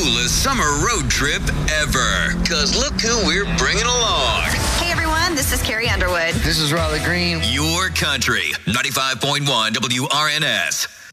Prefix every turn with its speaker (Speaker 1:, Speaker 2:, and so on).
Speaker 1: coolest summer road trip ever. Because look who we're bringing along.
Speaker 2: Hey, everyone. This is Carrie Underwood.
Speaker 3: This is Riley Green.
Speaker 1: Your country. 95.1 WRNS.